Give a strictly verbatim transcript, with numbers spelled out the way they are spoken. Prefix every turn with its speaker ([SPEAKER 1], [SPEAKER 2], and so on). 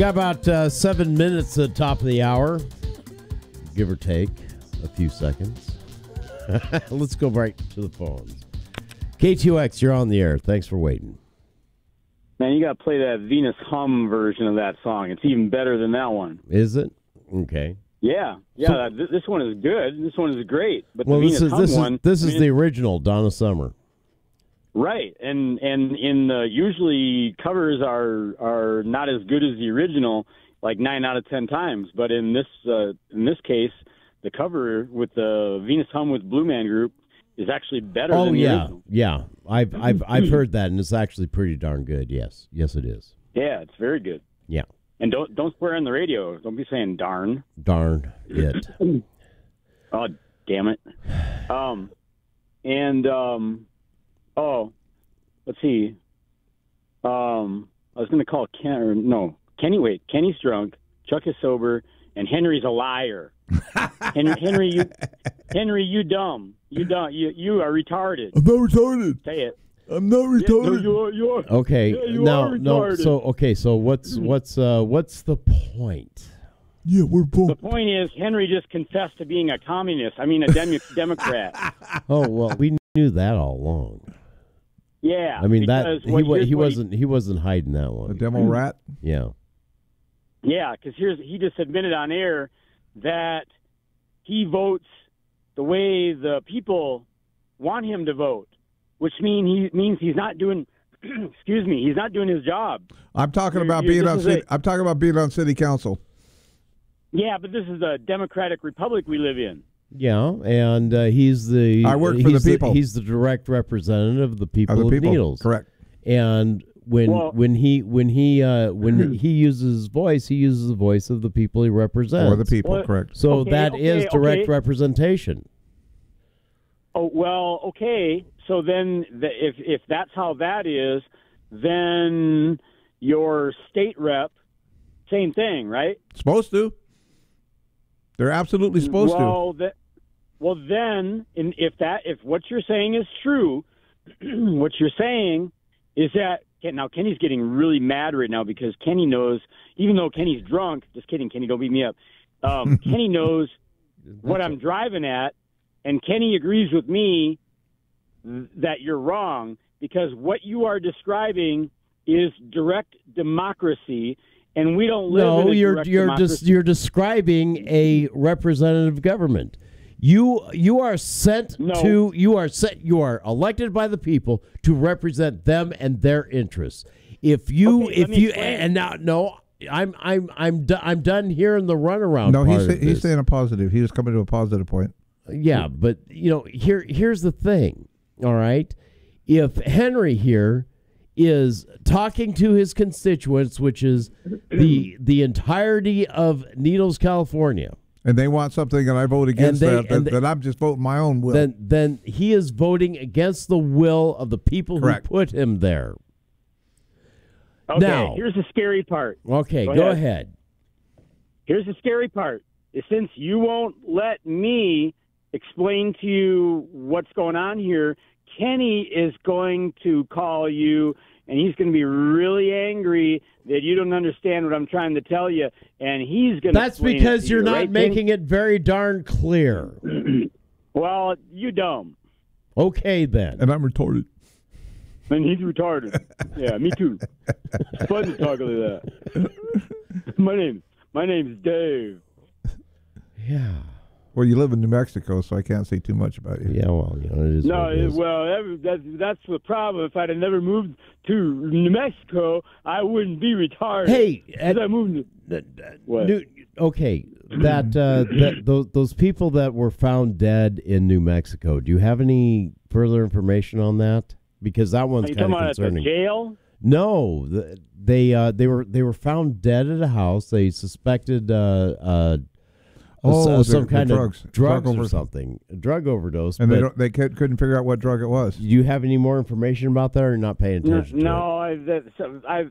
[SPEAKER 1] Got about uh, seven minutes at the top of the hour, give or take a few seconds. Let's go right to the phones. K two X, you're on the air. Thanks for waiting.
[SPEAKER 2] Man, you got to play that Venus Hum version of that song. It's even better than that one.
[SPEAKER 1] Is it? Okay.
[SPEAKER 2] Yeah, yeah.
[SPEAKER 1] So,
[SPEAKER 2] th- this one is good. This one is great. But
[SPEAKER 1] well,
[SPEAKER 2] the
[SPEAKER 1] this
[SPEAKER 2] Venus
[SPEAKER 1] is
[SPEAKER 2] Hum
[SPEAKER 1] this
[SPEAKER 2] one,
[SPEAKER 1] is this
[SPEAKER 2] I
[SPEAKER 1] is
[SPEAKER 2] mean,
[SPEAKER 1] the original Donna Summer.
[SPEAKER 2] Right, and and in the, usually covers are are not as good as the original, like nine out of ten times. But in this uh, in this case, the cover with the Venus Hum with Blue Man Group is actually better.
[SPEAKER 1] Oh
[SPEAKER 2] than the
[SPEAKER 1] yeah,
[SPEAKER 2] original.
[SPEAKER 1] yeah. I've I've I've heard that, and it's actually pretty darn good. Yes, yes, it is.
[SPEAKER 2] Yeah, it's very good.
[SPEAKER 1] Yeah.
[SPEAKER 2] And don't don't swear on the radio. Don't be saying darn.
[SPEAKER 1] Darn it.
[SPEAKER 2] Oh, damn it. Um, and um, oh, let's see. Um, I was going to call Ken. Or no, Kenny. Wait, Kenny's drunk. Chuck is sober, and Henry's a liar. Henry, Henry, you, Henry, you dumb. You dumb. You you are retarded.
[SPEAKER 3] I'm not retarded.
[SPEAKER 2] Say it.
[SPEAKER 3] I'm not retarded.
[SPEAKER 2] Yeah, no, you are, you are.
[SPEAKER 1] Okay.
[SPEAKER 2] Yeah, you
[SPEAKER 1] now,
[SPEAKER 2] are
[SPEAKER 1] no.
[SPEAKER 2] retarded.
[SPEAKER 1] So okay. So what's what's uh what's the point?
[SPEAKER 3] Yeah, we're both.
[SPEAKER 2] The point is, Henry just confessed to being a communist. I mean, a dem- Democrat.
[SPEAKER 1] Oh well, we knew that all along.
[SPEAKER 2] Yeah.
[SPEAKER 1] I mean that
[SPEAKER 2] because
[SPEAKER 1] he
[SPEAKER 2] what-
[SPEAKER 1] wa-
[SPEAKER 2] here's
[SPEAKER 1] he
[SPEAKER 2] what
[SPEAKER 1] wasn't he wasn't hiding that
[SPEAKER 3] A
[SPEAKER 1] one.
[SPEAKER 3] demo rat?
[SPEAKER 1] Yeah.
[SPEAKER 2] Yeah, because here's he just admitted on air that he votes the way the people want him to vote, which mean he means he's not doing. excuse me, he's not doing his job.
[SPEAKER 3] I'm talking
[SPEAKER 2] You're-
[SPEAKER 3] about
[SPEAKER 2] you're-
[SPEAKER 3] being
[SPEAKER 2] this
[SPEAKER 3] on
[SPEAKER 2] is
[SPEAKER 3] city,
[SPEAKER 2] a-
[SPEAKER 3] I'm talking about being on city council.
[SPEAKER 2] Yeah, but this is the democratic republic we live in.
[SPEAKER 1] Yeah, and uh, he's the
[SPEAKER 3] I work for
[SPEAKER 1] he's
[SPEAKER 3] the people.
[SPEAKER 1] he's the direct representative of the people
[SPEAKER 3] Of
[SPEAKER 1] of,
[SPEAKER 3] the people.
[SPEAKER 1] Needles.
[SPEAKER 3] Correct.
[SPEAKER 1] And when
[SPEAKER 2] Well-
[SPEAKER 1] when he when he uh, when he uses his voice, he uses the voice of the people he represents.
[SPEAKER 3] For the people,
[SPEAKER 2] Well,
[SPEAKER 3] correct.
[SPEAKER 1] So
[SPEAKER 2] Okay,
[SPEAKER 1] that is
[SPEAKER 2] okay,
[SPEAKER 1] direct
[SPEAKER 2] okay.
[SPEAKER 1] representation.
[SPEAKER 2] Oh well, okay. So then, the, if if that's how that is, then your state rep, same thing, right?
[SPEAKER 3] Supposed to. They're absolutely supposed
[SPEAKER 2] well, That, well, then, in, if that if what you're saying is true, what you're saying is that now Kenny's getting really mad right now because Kenny knows, even though Kenny's drunk. Just kidding, Kenny, don't beat me up. Um, Kenny knows what I'm driving at, and Kenny agrees with me th- that you're wrong because what you are describing is direct democracy. And we don't live in
[SPEAKER 1] No,
[SPEAKER 2] a
[SPEAKER 1] you're
[SPEAKER 2] direct
[SPEAKER 1] you're
[SPEAKER 2] democracy.
[SPEAKER 1] just you're describing a representative government. You you are sent
[SPEAKER 2] No.
[SPEAKER 1] to you are set you are elected by the people to represent them and their interests. If you
[SPEAKER 2] Okay, let
[SPEAKER 1] if
[SPEAKER 2] me
[SPEAKER 1] you
[SPEAKER 2] explain.
[SPEAKER 1] and now no, I'm I'm I'm do, I'm done hearing the runaround.
[SPEAKER 3] to. No,
[SPEAKER 1] part
[SPEAKER 3] he's
[SPEAKER 1] of
[SPEAKER 3] he's
[SPEAKER 1] this.
[SPEAKER 3] saying a positive. He was coming to a positive point.
[SPEAKER 1] Yeah, but you know, here here's the thing. All right, if Henry here is talking to his constituents, which is the the entirety of Needles, California,
[SPEAKER 3] And they want something, and I vote against
[SPEAKER 1] they-
[SPEAKER 3] that, that,
[SPEAKER 1] and they-
[SPEAKER 3] that I'm just voting my own will.
[SPEAKER 1] then then he is voting against the will of the people
[SPEAKER 3] Correct.
[SPEAKER 1] who put him there.
[SPEAKER 2] Okay,
[SPEAKER 1] Now-
[SPEAKER 2] here's the scary part.
[SPEAKER 1] Okay,
[SPEAKER 2] Go
[SPEAKER 1] go,
[SPEAKER 2] ahead.
[SPEAKER 1] ahead.
[SPEAKER 2] Here's the scary part. Is since you won't let me explain to you what's going on here, Kenny is going to call you, and he's going to be really angry that you don't understand what I'm trying to tell you, and he's going to.
[SPEAKER 1] That's because you're not
[SPEAKER 2] right,
[SPEAKER 1] making it very darn clear.
[SPEAKER 2] Well, you dumb.
[SPEAKER 1] Okay, then.
[SPEAKER 3] and I'm retarded.
[SPEAKER 2] And he's retarded. Yeah, me too. It's fun to talk like that. my name, my name's Dave.
[SPEAKER 1] Yeah.
[SPEAKER 3] Well, you live in New Mexico, so I can't say too much about you.
[SPEAKER 1] Yeah, well, you know, it is
[SPEAKER 2] No,
[SPEAKER 1] what it
[SPEAKER 2] it-
[SPEAKER 1] is.
[SPEAKER 2] well, that, that, that's the problem. If I'd have never moved to New Mexico, I wouldn't be retarded.
[SPEAKER 1] Hey,
[SPEAKER 2] As
[SPEAKER 1] at-
[SPEAKER 2] I moved to,
[SPEAKER 1] Th- th-
[SPEAKER 2] What?
[SPEAKER 1] New- okay, that uh, that those those people that were found dead in New Mexico. Do you have any further information on that? Because that
[SPEAKER 2] are
[SPEAKER 1] one's
[SPEAKER 2] you
[SPEAKER 1] kind
[SPEAKER 2] talking
[SPEAKER 1] of
[SPEAKER 2] about at the
[SPEAKER 1] concerning.
[SPEAKER 2] jail?
[SPEAKER 1] No, th- they uh, they were they were found dead at a house. They suspected uh, uh,
[SPEAKER 3] Oh,
[SPEAKER 1] s- uh,
[SPEAKER 3] the-
[SPEAKER 1] some
[SPEAKER 3] the
[SPEAKER 1] kind
[SPEAKER 3] drugs.
[SPEAKER 1] of drugs
[SPEAKER 3] Drug
[SPEAKER 1] or
[SPEAKER 3] over-
[SPEAKER 1] something, a drug overdose.
[SPEAKER 3] And
[SPEAKER 1] but
[SPEAKER 3] they don't, they could, couldn't figure out what drug it was.
[SPEAKER 1] do you have any more information about that, or you're not paying
[SPEAKER 2] No,
[SPEAKER 1] attention? to
[SPEAKER 2] no I, that, so I,